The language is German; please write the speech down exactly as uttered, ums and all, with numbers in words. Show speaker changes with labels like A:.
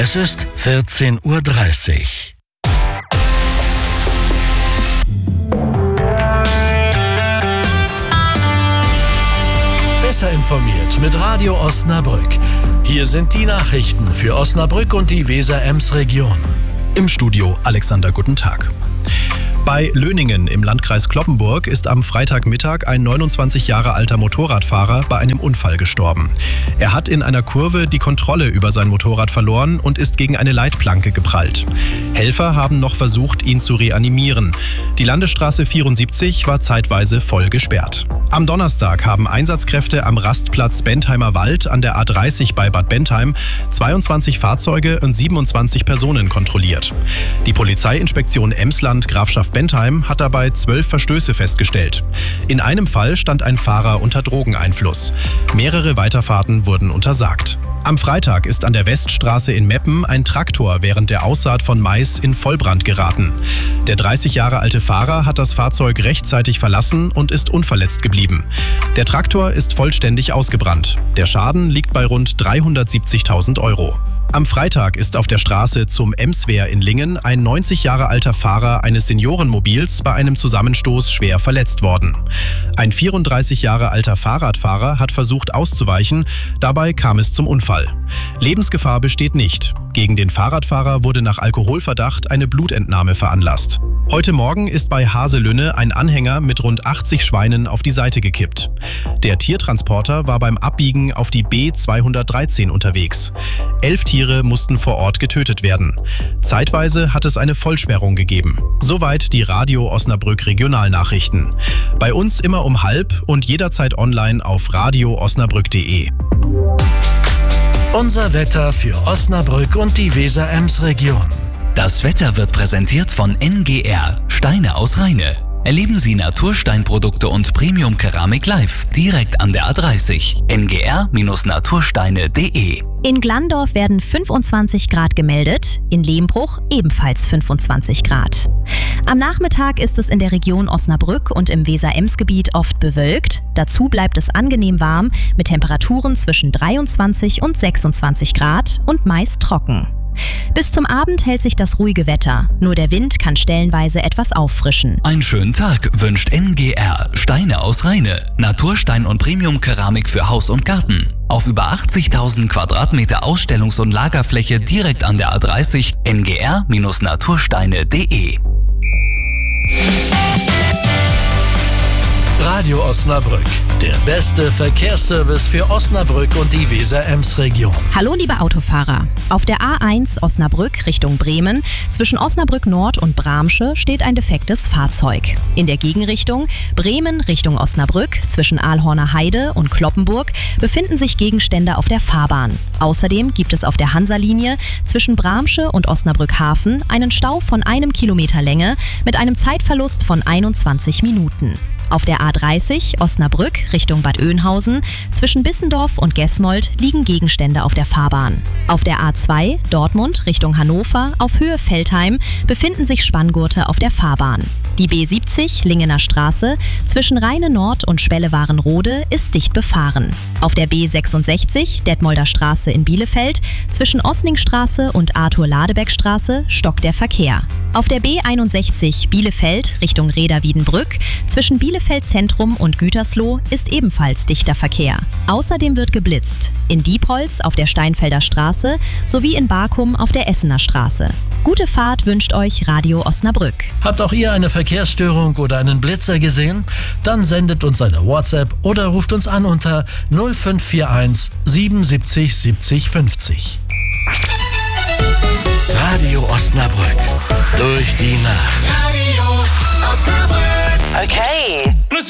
A: Es ist vierzehn Uhr dreißig. Besser informiert mit Radio Osnabrück. Hier sind die Nachrichten für Osnabrück und die Weser-Ems-Region.
B: Im Studio Alexander, guten Tag. Bei Löningen im Landkreis Cloppenburg ist am Freitagmittag ein neunundzwanzig Jahre alter Motorradfahrer bei einem Unfall gestorben. Er hat in einer Kurve die Kontrolle über sein Motorrad verloren und ist gegen eine Leitplanke geprallt. Helfer haben noch versucht, ihn zu reanimieren. Die Landesstraße vierundsiebzig war zeitweise voll gesperrt. Am Donnerstag haben Einsatzkräfte am Rastplatz Bentheimer Wald an der A dreißig bei Bad Bentheim zweiundzwanzig Fahrzeuge und siebenundzwanzig Personen kontrolliert. Die Polizeiinspektion Emsland Grafschaft Bentheim hat dabei zwölf Verstöße festgestellt. In einem Fall stand ein Fahrer unter Drogeneinfluss. Mehrere Weiterfahrten wurden untersagt. Am Freitag ist an der Weststraße in Meppen ein Traktor während der Aussaat von Mais in Vollbrand geraten. Der dreißig Jahre alte Fahrer hat das Fahrzeug rechtzeitig verlassen und ist unverletzt geblieben. Der Traktor ist vollständig ausgebrannt. Der Schaden liegt bei rund dreihundertsiebzigtausend Euro. Am Freitag ist auf der Straße zum Emswehr in Lingen ein neunzig Jahre alter Fahrer eines Seniorenmobils bei einem Zusammenstoß schwer verletzt worden. Ein vierunddreißig Jahre alter Fahrradfahrer hat versucht auszuweichen, dabei kam es zum Unfall. Lebensgefahr besteht nicht. Gegen den Fahrradfahrer wurde nach Alkoholverdacht eine Blutentnahme veranlasst. Heute Morgen ist bei Haselünne ein Anhänger mit rund achtzig Schweinen auf die Seite gekippt. Der Tiertransporter war beim Abbiegen auf die B zweihundertdreizehn unterwegs. Elf Tiere mussten vor Ort getötet werden. Zeitweise hat es eine Vollsperrung gegeben. Soweit die Radio Osnabrück Regionalnachrichten. Bei uns immer um halb und jederzeit online auf radio osnabrück punkt de.
A: Unser Wetter für Osnabrück und die Weser-Ems-Region.
C: Das Wetter wird präsentiert von N G R, Steine aus Rheine. Erleben Sie Natursteinprodukte und Premium-Keramik live, direkt an der A dreißig. n g r Natursteine punkt de.
D: In Glandorf werden fünfundzwanzig Grad gemeldet, in Lehmbruch ebenfalls fünfundzwanzig Grad. Am Nachmittag ist es in der Region Osnabrück und im Weser-Ems-Gebiet oft bewölkt. Dazu bleibt es angenehm warm mit Temperaturen zwischen dreiundzwanzig und sechsundzwanzig Grad und meist trocken. Bis zum Abend hält sich das ruhige Wetter, nur der Wind kann stellenweise etwas auffrischen.
C: Einen schönen Tag wünscht N G R, Steine aus Rheine. Naturstein und Premium-Keramik für Haus und Garten. Auf über achtzigtausend Quadratmeter Ausstellungs- und Lagerfläche direkt an der A dreißig, n g r Natursteine punkt de.
A: Radio Osnabrück, der beste Verkehrsservice für Osnabrück und die Weser-Ems-Region.
D: Hallo liebe Autofahrer. Auf der A eins Osnabrück Richtung Bremen zwischen Osnabrück Nord und Bramsche steht ein defektes Fahrzeug. In der Gegenrichtung Bremen Richtung Osnabrück zwischen Ahlhorner Heide und Cloppenburg befinden sich Gegenstände auf der Fahrbahn. Außerdem gibt es auf der Hansa-Linie zwischen Bramsche und Osnabrück Hafen einen Stau von einem Kilometer Länge mit einem Zeitverlust von einundzwanzig Minuten. Auf der A dreißig Osnabrück Richtung Bad Oeynhausen zwischen Bissendorf und Gesmold liegen Gegenstände auf der Fahrbahn. Auf der A zwei Dortmund Richtung Hannover auf Höhe Veltheim befinden sich Spanngurte auf der Fahrbahn. Die B siebzig Lingener Straße zwischen Rheine Nord und Spelle-Warenrode ist dicht befahren. Auf der B sechsundsechzig Detmolder Straße in Bielefeld zwischen Osningstraße und Arthur-Ladebeck-Straße stockt der Verkehr. Auf der B einundsechzig Bielefeld Richtung Reda-Wiedenbrück zwischen Bielefeld Zentrum und Gütersloh ist ebenfalls dichter Verkehr. Außerdem wird geblitzt. In Diepholz auf der Steinfelder Straße sowie in Barkum auf der Essener Straße. Gute Fahrt wünscht euch Radio Osnabrück.
A: Habt auch ihr eine Verkehrsstörung oder einen Blitzer gesehen? Dann sendet uns eine WhatsApp oder ruft uns an unter null fünf vier eins siebenundsiebzig siebzig fünfzig. Radio Osnabrück. Durch